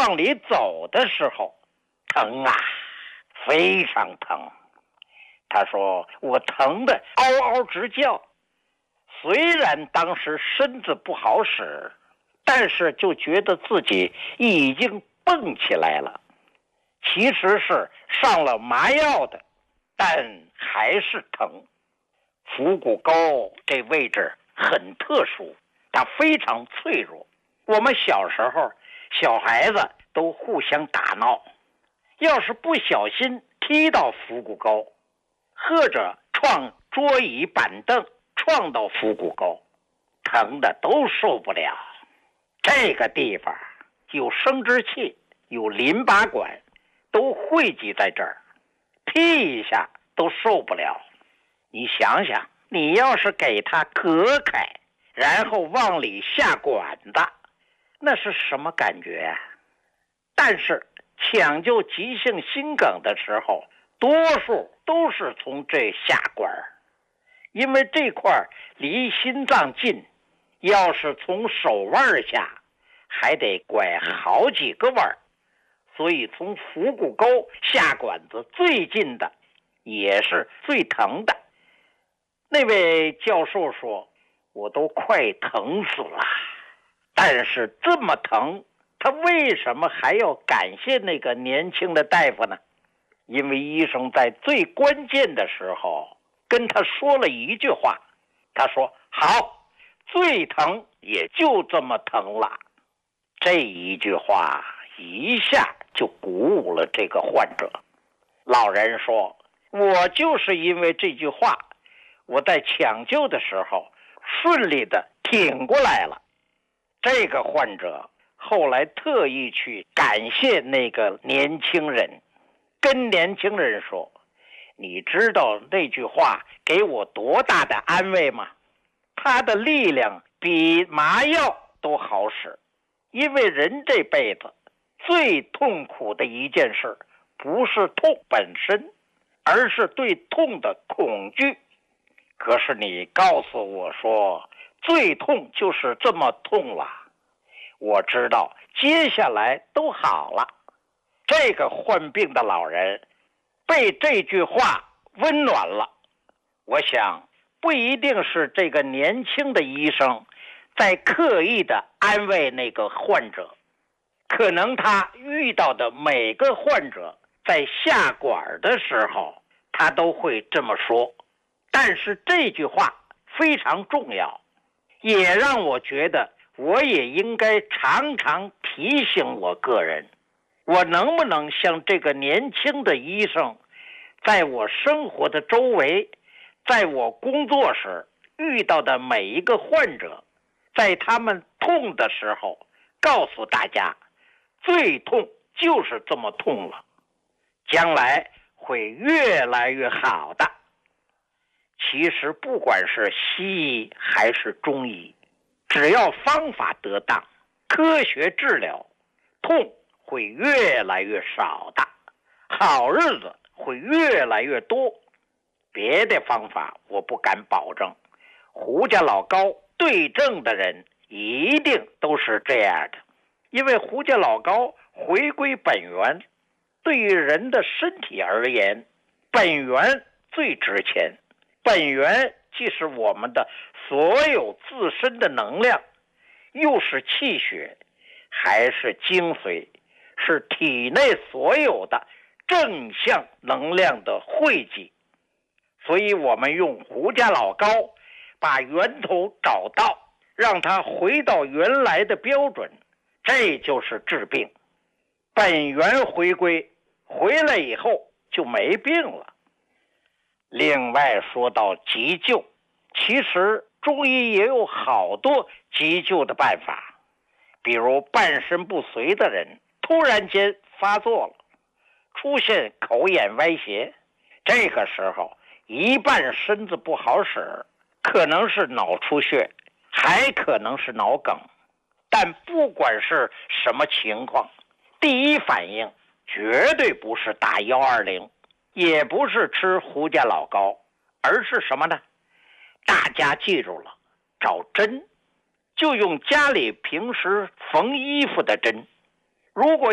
往里走的时候，疼啊，非常疼。他说我疼得嗷嗷直叫，虽然当时身子不好使，但是就觉得自己已经蹦起来了。其实是上了麻药的，但还是疼。腹股沟这位置很特殊，它非常脆弱。我们小时候小孩子都互相打闹，要是不小心踢到腹股沟，或者撞桌椅板凳撞到腹股沟，疼的都受不了。这个地方有生殖器，有淋巴管，都汇集在这儿，踢一下都受不了。你想想，你要是给它隔开，然后往里下管子，那是什么感觉啊？但是抢救急性心梗的时候，多数都是从这下管，因为这块离心脏近，要是从手腕下还得拐好几个弯，所以从腹股沟下管子最近的也是最疼的。那位教授说，我都快疼死了，但是这么疼，他为什么还要感谢那个年轻的大夫呢？因为医生在最关键的时候跟他说了一句话，他说好，最疼也就这么疼了。这一句话一下就鼓舞了这个患者。老人说，我就是因为这句话，我在抢救的时候顺利的挺过来了。这个患者后来特意去感谢那个年轻人，跟年轻人说，你知道那句话给我多大的安慰吗？它的力量比麻药都好使。因为人这辈子最痛苦的一件事，不是痛本身，而是对痛的恐惧。可是你告诉我说，最痛就是这么痛了，我知道接下来都好了。这个患病的老人被这句话温暖了。我想不一定是这个年轻的医生在刻意的安慰那个患者，可能他遇到的每个患者在下管的时候，他都会这么说。但是这句话非常重要，也让我觉得我也应该常常提醒我个人，我能不能像这个年轻的医生，在我生活的周围，在我工作时遇到的每一个患者，在他们痛的时候告诉大家，最痛就是这么痛了，将来会越来越好的。其实不管是西医还是中医，只要方法得当，科学治疗，痛会越来越少的，好日子会越来越多。别的方法我不敢保证，胡家老高对症的人一定都是这样的。因为胡家老高回归本源，对于人的身体而言，本源最值钱。本源既是我们的所有自身的能量，又是气血，还是精髓，是体内所有的正向能量的汇集。所以我们用胡家老高把源头找到，让它回到原来的标准，这就是治病。本源回归，回来以后就没病了。另外说到急救，其实中医也有好多急救的办法。比如半身不遂的人突然间发作了，出现口眼歪斜，这个时候一半身子不好使，可能是脑出血，还可能是脑梗。但不管是什么情况，第一反应绝对不是打120，也不是吃胡家老高，而是什么呢？大家记住了，找针，就用家里平时缝衣服的针。如果